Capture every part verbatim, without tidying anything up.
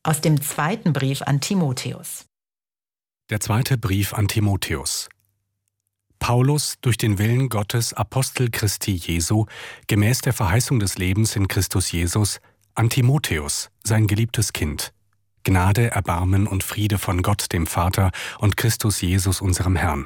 Aus dem zweiten Brief an Timotheus. Der zweite Brief an Timotheus. Paulus, durch den Willen Gottes, Apostel Christi Jesu, gemäß der Verheißung des Lebens in Christus Jesus, an Timotheus, sein geliebtes Kind. Gnade, Erbarmen und Friede von Gott, dem Vater, und Christus Jesus, unserem Herrn.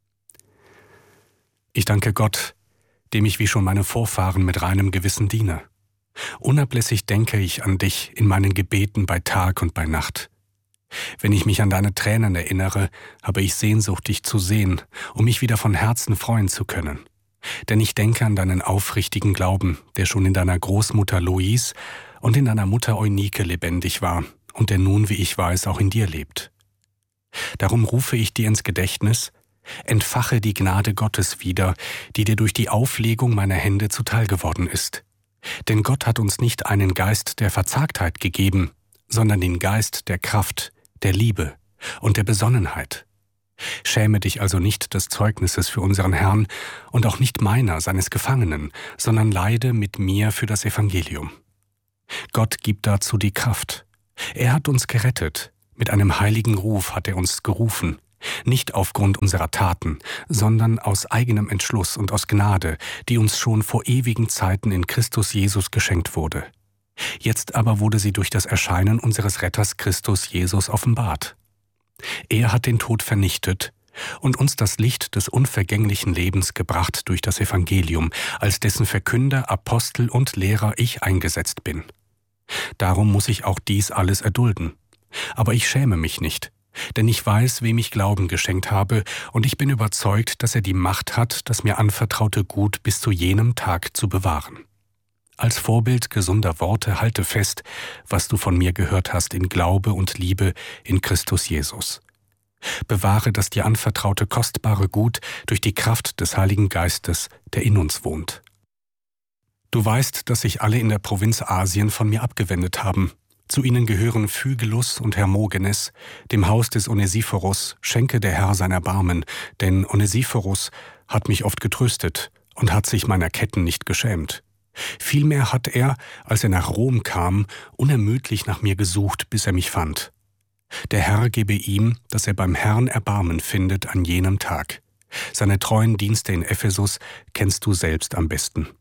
Ich danke Gott, dem ich wie schon meine Vorfahren mit reinem Gewissen diene. Unablässig denke ich an dich in meinen Gebeten bei Tag und bei Nacht. Wenn ich mich an deine Tränen erinnere, habe ich Sehnsucht, dich zu sehen, um mich wieder von Herzen freuen zu können. Denn ich denke an deinen aufrichtigen Glauben, der schon in deiner Großmutter Lois und in deiner Mutter Eunike lebendig war und der nun, wie ich weiß, auch in dir lebt. Darum rufe ich dir ins Gedächtnis: Entfache die Gnade Gottes wieder, die dir durch die Auflegung meiner Hände zuteil geworden ist. Denn Gott hat uns nicht einen Geist der Verzagtheit gegeben, sondern den Geist der Kraft, der Liebe und der Besonnenheit. Schäme dich also nicht des Zeugnisses für unseren Herrn und auch nicht meiner, seines Gefangenen, sondern leide mit mir für das Evangelium. Gott gibt dazu die Kraft. Er hat uns gerettet, mit einem heiligen Ruf hat er uns gerufen, nicht aufgrund unserer Taten, sondern aus eigenem Entschluss und aus Gnade, die uns schon vor ewigen Zeiten in Christus Jesus geschenkt wurde. Jetzt aber wurde sie durch das Erscheinen unseres Retters Christus Jesus offenbart. Er hat den Tod vernichtet und uns das Licht des unvergänglichen Lebens gebracht durch das Evangelium, als dessen Verkünder, Apostel und Lehrer ich eingesetzt bin. Darum muss ich auch dies alles erdulden. Aber ich schäme mich nicht, denn ich weiß, wem ich Glauben geschenkt habe, und ich bin überzeugt, dass er die Macht hat, das mir anvertraute Gut bis zu jenem Tag zu bewahren. Als Vorbild gesunder Worte halte fest, was du von mir gehört hast in Glaube und Liebe in Christus Jesus. Bewahre das dir anvertraute kostbare Gut durch die Kraft des Heiligen Geistes, der in uns wohnt. Du weißt, dass sich alle in der Provinz Asien von mir abgewendet haben. Zu ihnen gehören Phygelus und Hermogenes, dem Haus des Onesiphorus schenke der Herr sein Erbarmen, denn Onesiphorus hat mich oft getröstet und hat sich meiner Ketten nicht geschämt. Vielmehr hat er, als er nach Rom kam, unermüdlich nach mir gesucht, bis er mich fand. Der Herr gebe ihm, dass er beim Herrn Erbarmen findet an jenem Tag. Seine treuen Dienste in Ephesus kennst du selbst am besten.